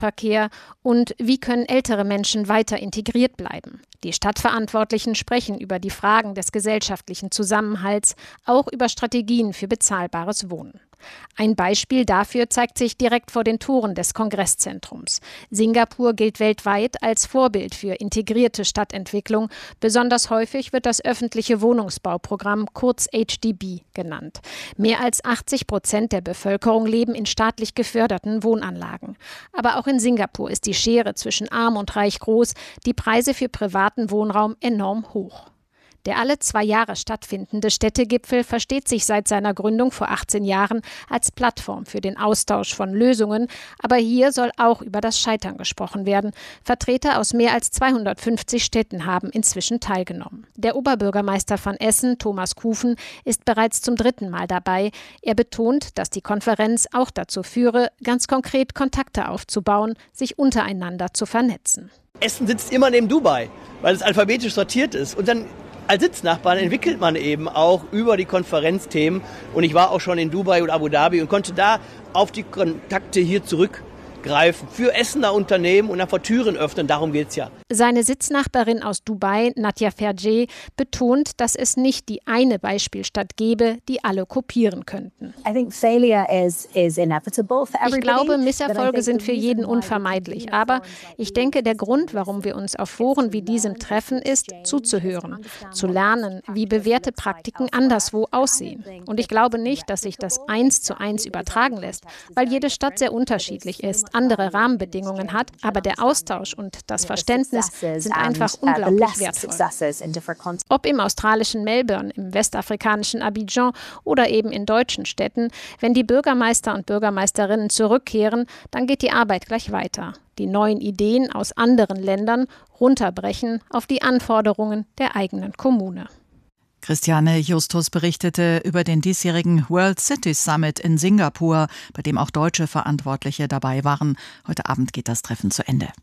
Stadtverkehr und wie können ältere Menschen weiter integriert bleiben. Die Stadtverantwortlichen sprechen über die Fragen des gesellschaftlichen Zusammenhalts, auch über Strategien für bezahlbares Wohnen. Ein Beispiel dafür zeigt sich direkt vor den Toren des Kongresszentrums. Singapur gilt weltweit als Vorbild für integrierte Stadtentwicklung. Besonders häufig wird das öffentliche Wohnungsbauprogramm, kurz HDB, genannt. Mehr als 80% der Bevölkerung leben in staatlich geförderten Wohnanlagen. Aber auch in Singapur ist die Schere zwischen Arm und Reich groß, die Preise für privaten Wohnraum enorm hoch. Der alle 2 Jahre stattfindende Städtegipfel versteht sich seit seiner Gründung vor 18 Jahren als Plattform für den Austausch von Lösungen. Aber hier soll auch über das Scheitern gesprochen werden. Vertreter aus mehr als 250 Städten haben inzwischen teilgenommen. Der Oberbürgermeister von Essen, Thomas Kufen, ist bereits zum 3. Mal dabei. Er betont, dass die Konferenz auch dazu führe, ganz konkret Kontakte aufzubauen, sich untereinander zu vernetzen. Essen sitzt immer neben Dubai, weil es alphabetisch sortiert ist. Und dann als Sitznachbarn entwickelt man eben auch über die Konferenzthemen. Und ich war auch schon in Dubai und Abu Dhabi und konnte da auf die Kontakte hier zurückgreifen für Essener Unternehmen und einfach Türen öffnen. Darum geht's ja. Seine Sitznachbarin aus Dubai, Nadia Ferjeh, betont, dass es nicht die eine Beispielstadt gebe, die alle kopieren könnten. Ich glaube, Misserfolge sind für jeden unvermeidlich. Aber ich denke, der Grund, warum wir uns auf Foren wie diesem treffen, ist, zuzuhören, zu lernen, wie bewährte Praktiken anderswo aussehen. Und ich glaube nicht, dass sich das 1:1 übertragen lässt, weil jede Stadt sehr unterschiedlich ist, andere Rahmenbedingungen hat, aber der Austausch und das Verständnis sind einfach unglaublich wertvoll. Ob im australischen Melbourne, im westafrikanischen Abidjan oder eben in deutschen Städten, wenn die Bürgermeister und Bürgermeisterinnen zurückkehren, dann geht die Arbeit gleich weiter. Die neuen Ideen aus anderen Ländern runterbrechen auf die Anforderungen der eigenen Kommune. Christiane Justus berichtete über den diesjährigen World Cities Summit in Singapur, bei dem auch deutsche Verantwortliche dabei waren. Heute Abend geht das Treffen zu Ende.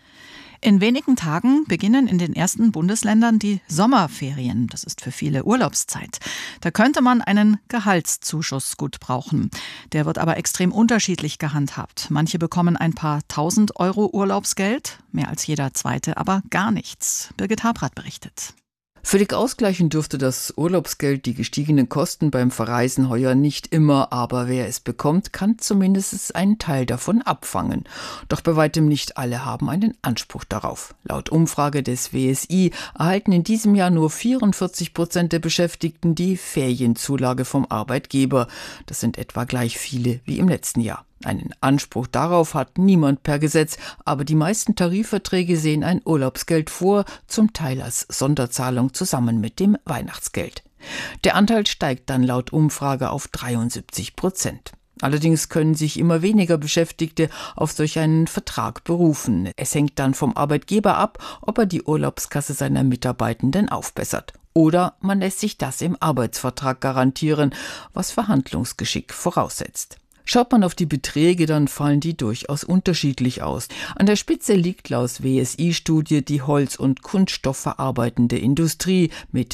In wenigen Tagen beginnen in den ersten Bundesländern die Sommerferien. Das ist für viele Urlaubszeit. Da könnte man einen Gehaltszuschuss gut brauchen. Der wird aber extrem unterschiedlich gehandhabt. Manche bekommen ein paar 1.000 Euro Urlaubsgeld, mehr als jeder Zweite aber gar nichts. Birgit Habrath berichtet. Völlig ausgleichen dürfte das Urlaubsgeld die gestiegenen Kosten beim Verreisen heuer nicht immer, aber wer es bekommt, kann zumindest einen Teil davon abfangen. Doch bei weitem nicht alle haben einen Anspruch darauf. Laut Umfrage des WSI erhalten in diesem Jahr nur 44% der Beschäftigten die Ferienzulage vom Arbeitgeber. Das sind etwa gleich viele wie im letzten Jahr. Einen Anspruch darauf hat niemand per Gesetz, aber die meisten Tarifverträge sehen ein Urlaubsgeld vor, zum Teil als Sonderzahlung zusammen mit dem Weihnachtsgeld. Der Anteil steigt dann laut Umfrage auf 73%. Allerdings können sich immer weniger Beschäftigte auf solch einen Vertrag berufen. Es hängt dann vom Arbeitgeber ab, ob er die Urlaubskasse seiner Mitarbeitenden aufbessert. Oder man lässt sich das im Arbeitsvertrag garantieren, was Verhandlungsgeschick voraussetzt. Schaut man auf die Beträge, dann fallen die durchaus unterschiedlich aus. An der Spitze liegt laut WSI-Studie die Holz- und kunststoffverarbeitende Industrie mit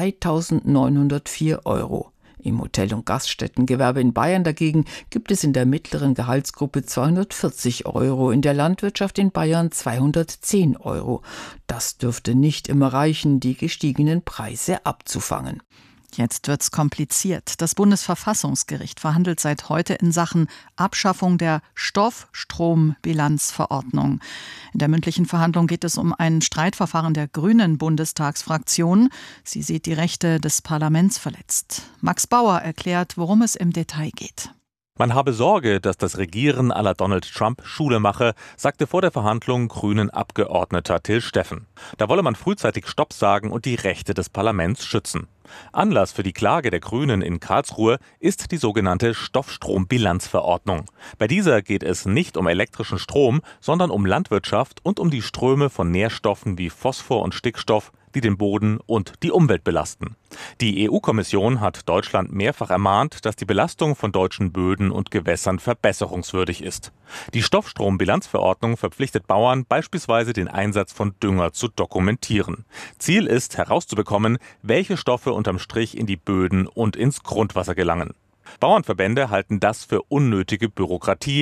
2.904 Euro. Im Hotel- und Gaststättengewerbe in Bayern dagegen gibt es in der mittleren Gehaltsgruppe 240 Euro, in der Landwirtschaft in Bayern 210 Euro. Das dürfte nicht immer reichen, die gestiegenen Preise abzufangen. Jetzt wird's kompliziert. Das Bundesverfassungsgericht verhandelt seit heute in Sachen Abschaffung der Stoffstrombilanzverordnung. In der mündlichen Verhandlung geht es um ein Streitverfahren der Grünen Bundestagsfraktion. Sie sieht die Rechte des Parlaments verletzt. Max Bauer erklärt, worum es im Detail geht. Man habe Sorge, dass das Regieren à la Donald Trump Schule mache, sagte vor der Verhandlung Grünen-Abgeordneter Till Steffen. Da wolle man frühzeitig Stopp sagen und die Rechte des Parlaments schützen. Anlass für die Klage der Grünen in Karlsruhe ist die sogenannte Stoffstrombilanzverordnung. Bei dieser geht es nicht um elektrischen Strom, sondern um Landwirtschaft und um die Ströme von Nährstoffen wie Phosphor und Stickstoff, die den Boden und die Umwelt belasten. Die EU-Kommission hat Deutschland mehrfach ermahnt, dass die Belastung von deutschen Böden und Gewässern verbesserungswürdig ist. Die Stoffstrombilanzverordnung verpflichtet Bauern, beispielsweise den Einsatz von Dünger zu dokumentieren. Ziel ist, herauszubekommen, welche Stoffe unterm Strich in die Böden und ins Grundwasser gelangen. Bauernverbände halten das für unnötige Bürokratie.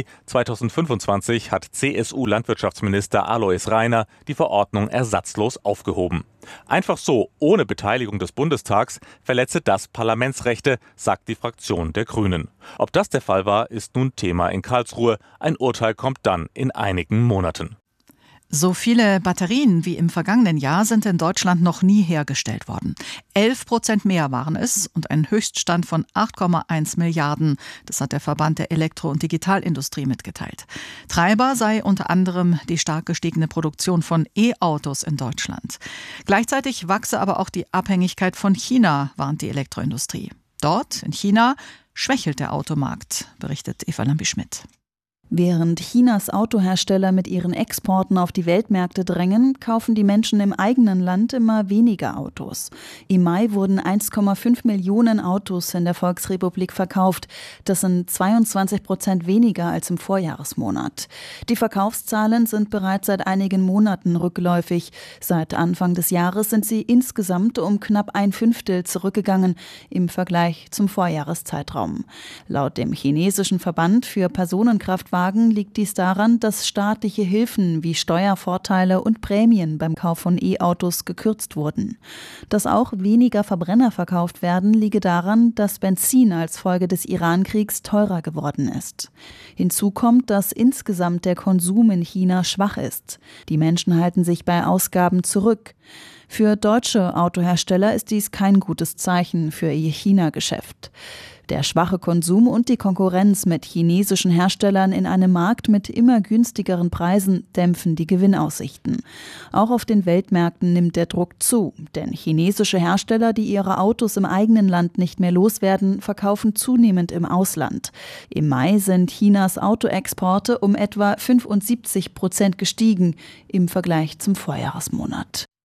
2025 hat CSU-Landwirtschaftsminister Alois Rainer die Verordnung ersatzlos aufgehoben. Einfach so, ohne Beteiligung des Bundestags, verletze das Parlamentsrechte, sagt die Fraktion der Grünen. Ob das der Fall war, ist nun Thema in Karlsruhe. Ein Urteil kommt dann in einigen Monaten. So viele Batterien wie im vergangenen Jahr sind in Deutschland noch nie hergestellt worden. 11% mehr waren es und ein Höchststand von 8,1 Milliarden. Das hat der Verband der Elektro- und Digitalindustrie mitgeteilt. Treiber sei unter anderem die stark gestiegene Produktion von E-Autos in Deutschland. Gleichzeitig wachse aber auch die Abhängigkeit von China, warnt die Elektroindustrie. Dort, in China, schwächelt der Automarkt, berichtet Eva Lambi-Schmidt. Während Chinas Autohersteller mit ihren Exporten auf die Weltmärkte drängen, kaufen die Menschen im eigenen Land immer weniger Autos. Im Mai wurden 1,5 Millionen Autos in der Volksrepublik verkauft. Das sind 22% weniger als im Vorjahresmonat. Die Verkaufszahlen sind bereits seit einigen Monaten rückläufig. Seit Anfang des Jahres sind sie insgesamt um knapp 1/5 zurückgegangen im Vergleich zum Vorjahreszeitraum. Laut dem chinesischen Verband für Personenkraftwagen liegt dies daran, dass staatliche Hilfen wie Steuervorteile und Prämien beim Kauf von E-Autos gekürzt wurden. Dass auch weniger Verbrenner verkauft werden, liege daran, dass Benzin als Folge des Iran-Kriegs teurer geworden ist. Hinzu kommt, dass insgesamt der Konsum in China schwach ist. Die Menschen halten sich bei Ausgaben zurück. Für deutsche Autohersteller ist dies kein gutes Zeichen für ihr China-Geschäft. Der schwache Konsum und die Konkurrenz mit chinesischen Herstellern in einem Markt mit immer günstigeren Preisen dämpfen die Gewinnaussichten. Auch auf den Weltmärkten nimmt der Druck zu, denn chinesische Hersteller, die ihre Autos im eigenen Land nicht mehr loswerden, verkaufen zunehmend im Ausland. Im Mai sind Chinas Autoexporte um etwa 75% gestiegen im Vergleich zum Vorjahresmonat.